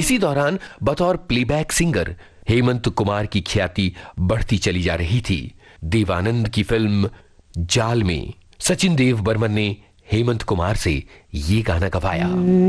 इसी दौरान बतौर प्लेबैक सिंगर हेमंत कुमार की ख्याति बढ़ती चली जा रही थी। देवानंद की फिल्म जाल में सचिन देव बर्मन ने हेमंत कुमार से ये गाना गवाया।